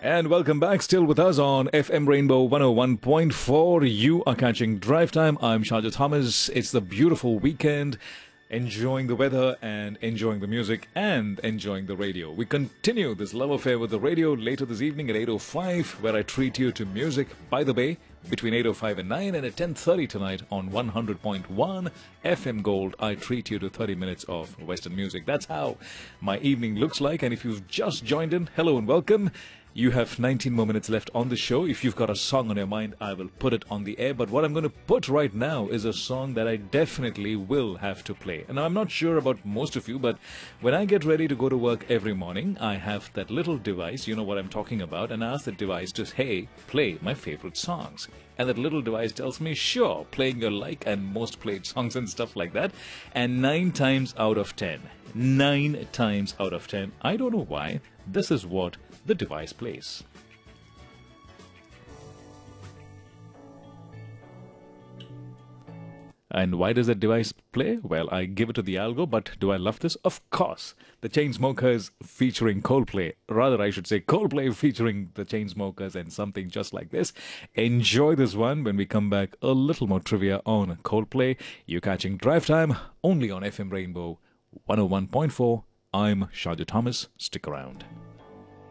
And welcome back. Still with us on FM Rainbow 101.4. You are catching Drive Time. I'm Shaja Thomas. It's the beautiful weekend. Enjoying the weather and enjoying the music and enjoying the radio. We continue this love affair with the radio later this evening at 8:05, where I treat you to music by the bay between 8:05 and 9, and at 10:30 tonight on 100.1 FM Gold, I treat you to 30 minutes of Western music. That's how my evening looks like. And if you've just joined in, hello and welcome. You have 19 more minutes left on the show. If you've got a song on your mind, I will put it on the air. But what I'm going to put right now is a song that I definitely will have to play. And I'm not sure about most of you, but when I get ready to go to work every morning, I have that little device, you know what I'm talking about, and I ask that device to, hey, play my favorite songs. And that little device tells me, sure, playing your like and most played songs and stuff like that. And 9 times out of 10, I don't know why, this is what the device plays. And why does that device play? Well, I give it to the algo, but do I love this? Of course. The Chainsmokers featuring Coldplay. Rather, I should say Coldplay featuring the Chainsmokers and something just like this. Enjoy this one. When we come back, a little more trivia on Coldplay. You're catching Drive Time only on FM Rainbow 101.4. I'm Shaja Thomas. Stick around.